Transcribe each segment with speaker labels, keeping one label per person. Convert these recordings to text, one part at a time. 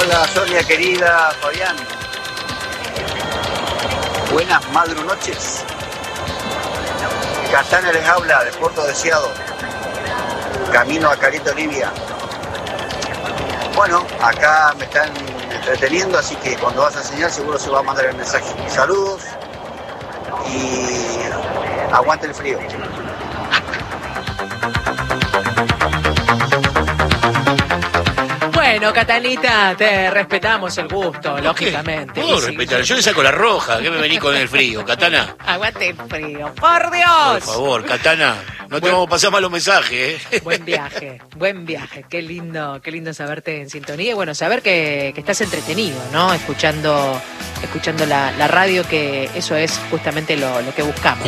Speaker 1: Hola Sonia querida, Fabián. Buenas madrunoches. Catana les habla de Puerto Deseado. Camino a Carito Olivia. Bueno, acá me están entreteniendo, así que cuando vas a enseñar seguro se va a mandar el mensaje. Saludos y aguante el frío.
Speaker 2: Bueno, Catalita, te respetamos el gusto, lógicamente.
Speaker 3: ¿Puedo respetar? Yo le saco la roja, ¿qué me venís con el frío, Katana?
Speaker 2: Aguante el frío, por Dios.
Speaker 3: Por favor, Katana, no te vamos a pasar malos mensajes, ¿eh?
Speaker 2: Buen viaje, qué lindo saberte en sintonía y bueno, saber que estás entretenido, ¿no? Escuchando la radio, que eso es justamente lo que buscamos.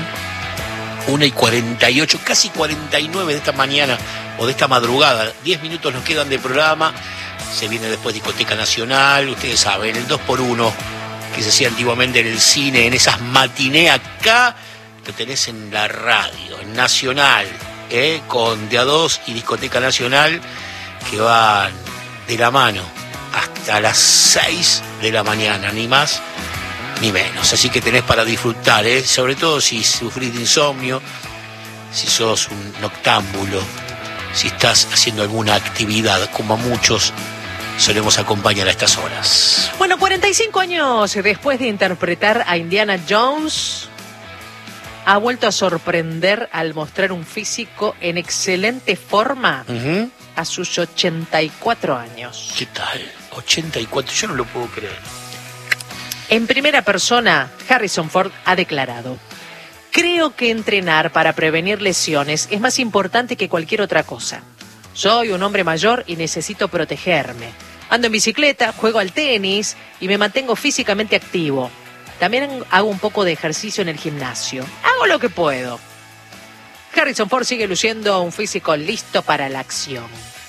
Speaker 3: 1:48, casi 49 de esta mañana o de esta madrugada. 10 minutos nos quedan de programa. Se viene después Discoteca Nacional. Ustedes saben, el 2x1 que se hacía antiguamente en el cine, en esas matinés. Acá lo tenés en la radio, en Nacional, con De A2 y Discoteca Nacional, que van de la mano hasta las 6 de la mañana, ni más ni menos, así que tenés para disfrutar, sobre todo si sufrís de insomnio, si sos un noctámbulo, si estás haciendo alguna actividad, como a muchos solemos acompañar a estas horas.
Speaker 2: Bueno, 45 años después de interpretar a Indiana Jones, ha vuelto a sorprender al mostrar un físico en excelente forma a sus 84 años.
Speaker 3: ¿Qué tal? 84, yo no lo puedo creer.
Speaker 2: En primera persona, Harrison Ford ha declarado: creo que entrenar para prevenir lesiones es más importante que cualquier otra cosa. Soy un hombre mayor y necesito protegerme. Ando en bicicleta, juego al tenis y me mantengo físicamente activo. También hago un poco de ejercicio en el gimnasio. Hago lo que puedo. Harrison Ford sigue luciendo un físico listo para la acción.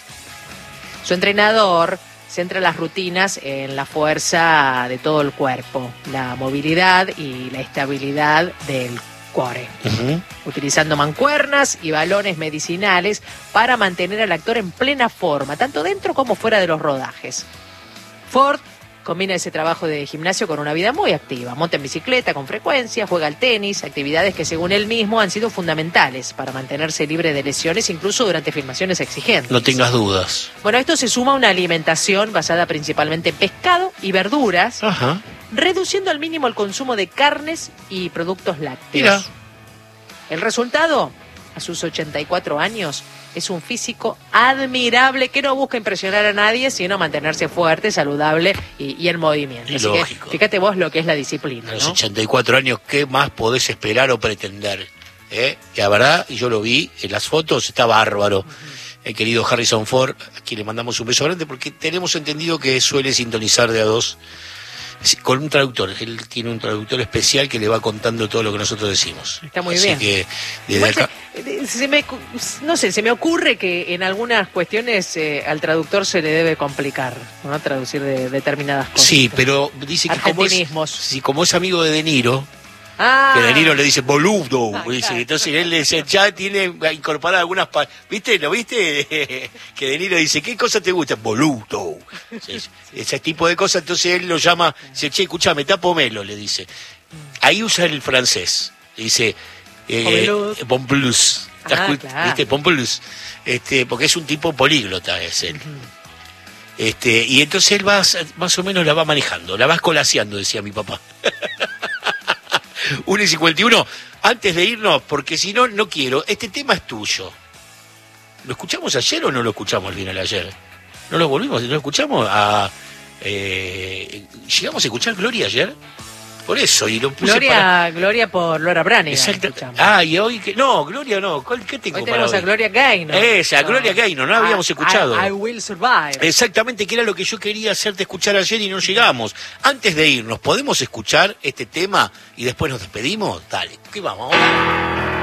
Speaker 2: Su entrenador centra las rutinas en la fuerza de todo el cuerpo, la movilidad y la estabilidad del core, utilizando mancuernas y balones medicinales para mantener al actor en plena forma, tanto dentro como fuera de los rodajes. Ford combina ese trabajo de gimnasio con una vida muy activa. Monta en bicicleta con frecuencia, juega al tenis, actividades que según él mismo han sido fundamentales para mantenerse libre de lesiones, incluso durante filmaciones exigentes.
Speaker 3: No tengas dudas.
Speaker 2: Bueno, esto se suma a una alimentación basada principalmente en pescado y verduras, reduciendo al mínimo el consumo de carnes y productos lácteos.
Speaker 3: Mira.
Speaker 2: El resultado, a sus 84 años, es un físico admirable que no busca impresionar a nadie, sino mantenerse fuerte, saludable y en movimiento.
Speaker 3: Y
Speaker 2: así
Speaker 3: lógico.
Speaker 2: Que, fíjate vos lo que es la disciplina,
Speaker 3: A los
Speaker 2: ¿no?
Speaker 3: 84 años, ¿qué más podés esperar o pretender? Y la verdad, y yo lo vi en las fotos, está bárbaro. El querido Harrison Ford, a quien le mandamos un beso grande, porque tenemos entendido que suele sintonizar de A2 con un traductor. Él tiene un traductor especial que le va contando todo lo que nosotros decimos.
Speaker 2: Está muy
Speaker 3: Así
Speaker 2: bien.
Speaker 3: Que desde acá...
Speaker 2: se me ocurre que en algunas cuestiones al traductor se le debe complicar, ¿no? Traducir de determinadas cosas.
Speaker 3: Sí, pero dice que como es amigo de De Niro, que De Niro le dice boludo, dice, entonces él le dice, ya tiene incorporado algunas ¿viste? ¿Lo viste? Que De Niro dice, ¿qué cosa te gusta? Boludo. Ese tipo de cosas, entonces él lo llama, dice, che, escuchame, tapomelo, le dice. Ahí usa el francés, dice, Pompelus.
Speaker 2: Claro.
Speaker 3: ¿Viste? Pompelus. Porque es un tipo políglota, es él. Y entonces él va, más o menos la va manejando, la va escolaseando, decía mi papá. 1:51, antes de irnos, porque si no, no quiero, este tema es tuyo. ¿Lo escuchamos ayer o no lo escuchamos al final ayer? ¿No lo volvimos? ¿No lo escuchamos? ¿Llegamos a escuchar Gloria ayer? Por eso, y lo puse
Speaker 2: Gloria por Laura Branigan.
Speaker 3: Exacto.
Speaker 2: Escuchamos.
Speaker 3: Y hoy que... No, Gloria no. ¿Qué tengo
Speaker 2: Hoy
Speaker 3: para
Speaker 2: tenemos
Speaker 3: hoy?
Speaker 2: a Gloria Gaynor.
Speaker 3: Esa, Gloria Gaynor, no la habíamos escuchado.
Speaker 2: I Will Survive.
Speaker 3: Exactamente, que era lo que yo quería hacerte escuchar ayer y no llegamos. Antes de irnos, ¿podemos escuchar este tema y después nos despedimos? Dale, ¿qué vamos?